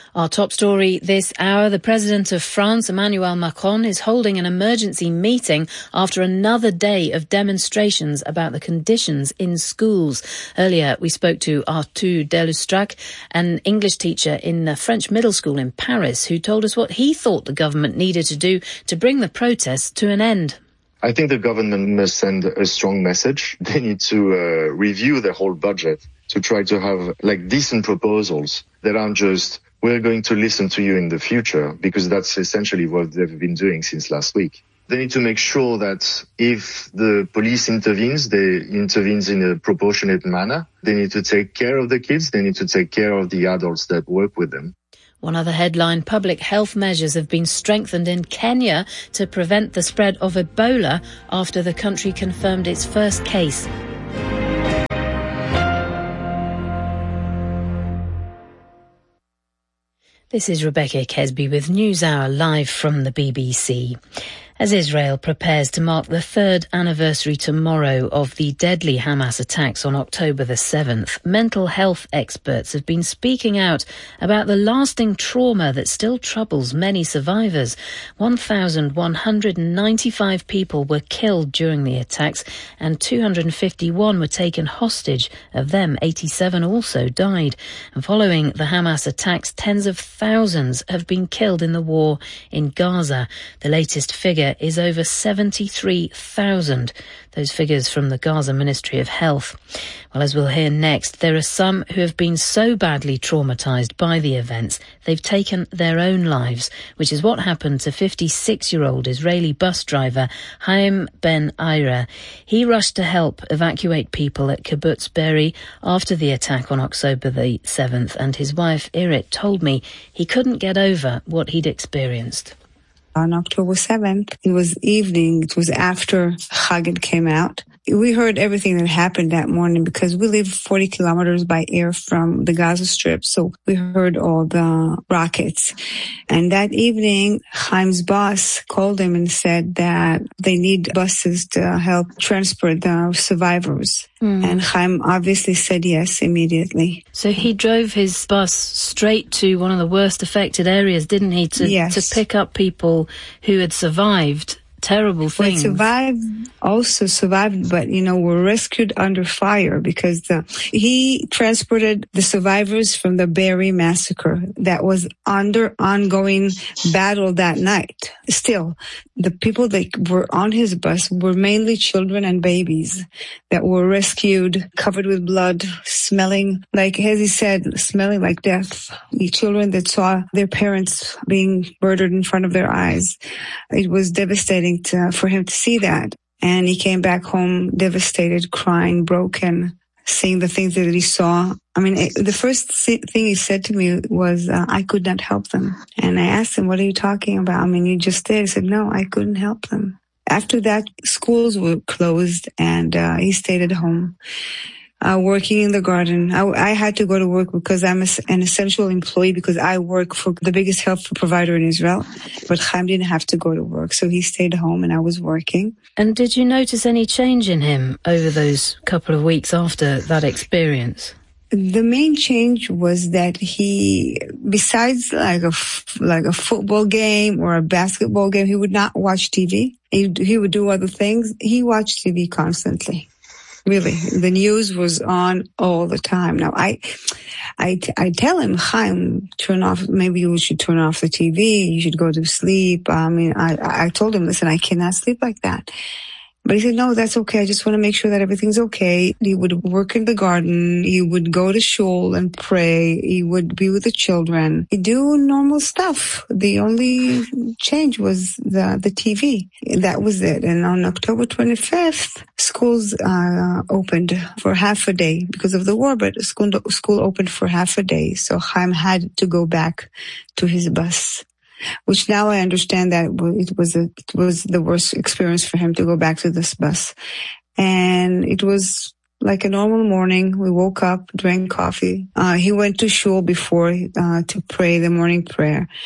Our top story this hour, the President of France, Emmanuel Macron, is holding an emergency meeting after another day of demonstrations about the conditions in schools. Earlier, we spoke to Arthur Delustrac, an English teacher in a French middle school in Paris, who told us what he thought the government needed to do to bring the protests to an end. I think the government must send a strong message. They need to review their whole budget to try to have decent proposals that aren't just, we're going to listen to you in the future, because that's essentially what they've been doing since last week. They need to make sure that if the police intervenes, they intervenes in a proportionate manner. They need to take care of the kids. They need to take care of the adults that work with them. One other headline, public health measures have been strengthened in Kenya to prevent the spread of Ebola after the country confirmed its first case. This is Rebecca Kesby with NewsHour live from the BBC. As Israel prepares to mark the third anniversary tomorrow of the deadly Hamas attacks on October the 7th, mental health experts have been speaking out about the lasting trauma that still troubles many survivors. 1,195 people were killed during the attacks and 251 were taken hostage. Of them, 87 also died. And following the Hamas attacks, tens of thousands have been killed in the war in Gaza. The latest figure is over 73,000. Those figures from the Gaza Ministry of Health. Well, as we'll hear next, there are some who have been so badly traumatised by the events, they've taken their own lives, which is what happened to 56-year-old Israeli bus driver Haim Ben Ira. He rushed to help evacuate people at Kibbutz Be'eri after the attack on October the 7th, and his wife Irit told me he couldn't get over what he'd experienced. On October 7th, it was evening. It was after Chagid came out. We heard everything that happened that morning because we live 40 kilometers by air from the Gaza Strip. So we heard all the rockets. And that evening, Chaim's boss called him and said that they need buses to help transport the survivors. And Chaim obviously said yes immediately. So he drove his bus straight to one of the worst affected areas, didn't he, to pick up people who had survived terrible things. Survived, but, were rescued under fire because he transported the survivors from the Be'eri massacre that was under ongoing battle that night. Still, the people that were on his bus were mainly children and babies that were rescued, covered with blood, smelling like, as he said, smelling like death. The children that saw their parents being murdered in front of their eyes. It was devastating for him to see that. And he came back home devastated, crying, broken, seeing the things that he saw. I mean, the first thing he said to me was, I could not help them. And I asked him, what are you talking about? I mean, you just did. He said, no, I couldn't help them. After that, schools were closed and he stayed at home. Working in the garden. I had to go to work because I'm an essential employee because I work for the biggest health provider in Israel. But Chaim didn't have to go to work, so he stayed home and I was working. And did you notice any change in him over those couple of weeks after that experience? The main change was that he, besides like a football game or a basketball game, he would not watch TV. He would do other things. He watched TV constantly. Really, the news was on all the time. Now, I tell him, Chaim, maybe you should turn off the TV. You should go to sleep. I told him, listen, I cannot sleep like that. But he said, no, that's okay. I just want to make sure that everything's okay. He would work in the garden. He would go to shul and pray. He would be with the children. He'd do normal stuff. The only change was the TV. That was it. And on October 25th, schools opened for half a day because of the war, but school opened for half a day. So Chaim had to go back to his bus. Which now I understand that it was the worst experience for him to go back to this bus. And it was like a normal morning. We woke up, drank coffee. He went to shul before to pray the morning prayer.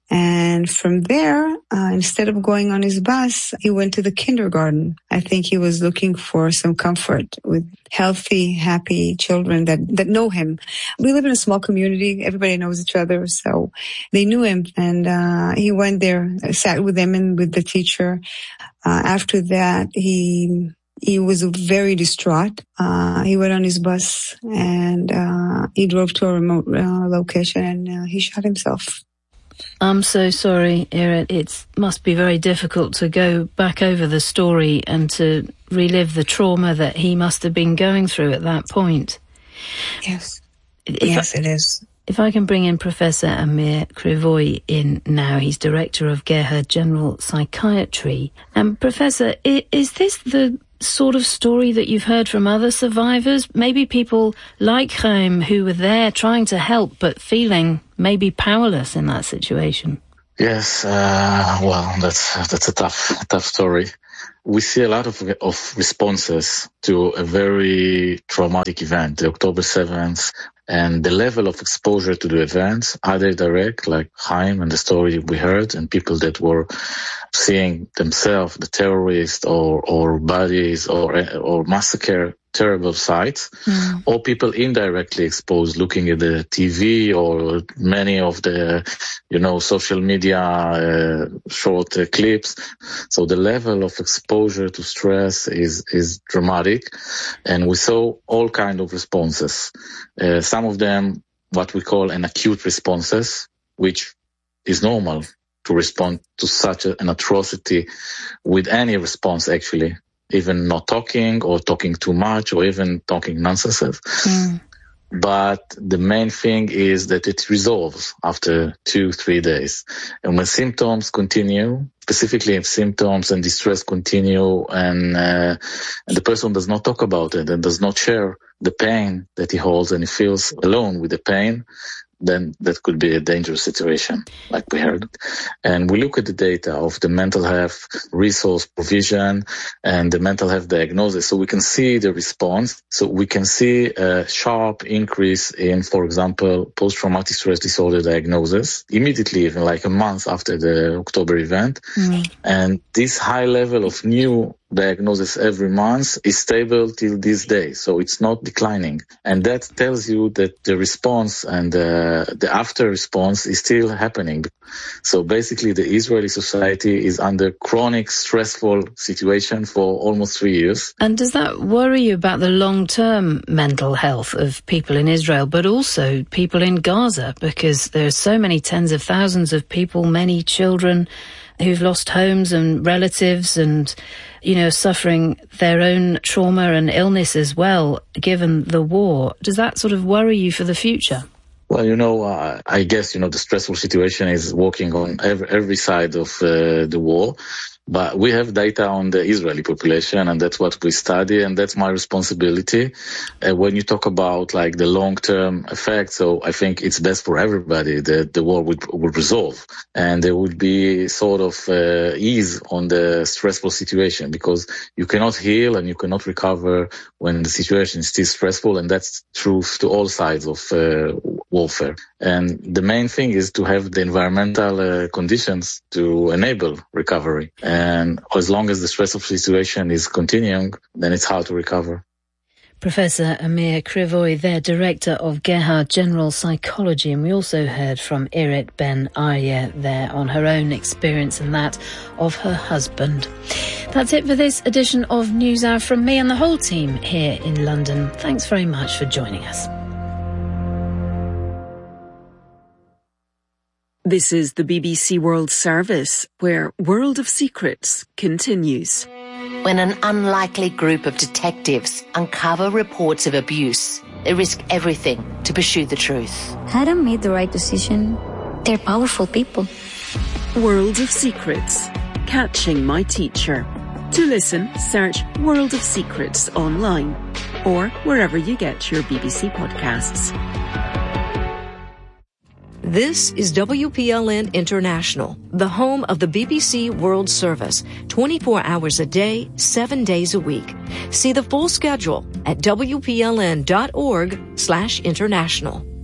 And from there, instead of going on his bus, he went to the kindergarten. I think he was looking for some comfort with healthy, happy children that know him. We live in a small community. Everybody knows each other. So they knew him. And he went there, sat with them and with the teacher. After that, he was very distraught. He went on his bus and he drove to a remote location and he shot himself. I'm so sorry, Irit. It must be very difficult to go back over the story and to relive the trauma that he must have been going through at that point. Yes. Yes, it is. If I can bring in Professor Amir Krivoy in now, he's Director of Gerha General Psychiatry. Professor, is this the sort of story that you've heard from other survivors? Maybe people like Chaim who were there trying to help but feeling maybe powerless in that situation? Yes, well, that's a tough story. We see a lot of responses to a very traumatic event, the October 7th, and the level of exposure to the events, either direct, like Chaim and the story we heard, and people that were seeing themselves, the terrorists or bodies or massacre, terrible sights, or people indirectly exposed, looking at the TV or many of the, social media short clips. So the level of exposure to stress is dramatic, and we saw all kind of responses. Some of them, what we call an acute responses, which is normal to respond to such an atrocity with any response, actually, even not talking or talking too much or even talking nonsense. But the main thing is that it resolves after 2-3 days. And when symptoms continue, specifically if symptoms and distress continue and the person does not talk about it and does not share the pain that he holds and he feels alone with the pain, then that could be a dangerous situation, like we heard. And we look at the data of the mental health resource provision and the mental health diagnosis, so we can see the response. So we can see a sharp increase in, for example, post-traumatic stress disorder diagnosis, immediately, even like a month after the October event. And this high level of new diagnosis every month is stable till this day, so it's not declining, and that tells you that the response and the after response is still happening. So basically the Israeli society is under chronic stressful situation for almost 3 years. And does that worry you about the long-term mental health of people in Israel, but also people in Gaza, because there are so many tens of thousands of people, many children who've lost homes and relatives and, suffering their own trauma and illness as well, given the war. Does that sort of worry you for the future? Well, I guess, the stressful situation is working on every side of the war. But we have data on the Israeli population, and that's what we study, and that's my responsibility. When you talk about like the long-term effect, so I think it's best for everybody that the war would resolve, and there would be sort of ease on the stressful situation, because you cannot heal and you cannot recover when the situation is still stressful, and that's true to all sides of warfare. And the main thing is to have the environmental conditions to enable recovery. And as long as the stressful situation is continuing, then it's hard to recover. Professor Amir Krivoy, there, Director of Gerha General Psychology, and we also heard from Irit Ben Aryeh there on her own experience and that of her husband. That's it for this edition of NewsHour from me and the whole team here in London. Thanks very much for joining us. This is the BBC World Service, where World of Secrets continues. When an unlikely group of detectives uncover reports of abuse, they risk everything to pursue the truth. Hadn't made the right decision. They're powerful people. World of Secrets, Catching My Teacher. To listen, search World of Secrets online or wherever you get your BBC podcasts. This is WPLN International, the home of the BBC World Service, 24 hours a day, 7 days a week. See the full schedule at WPLN.org/international.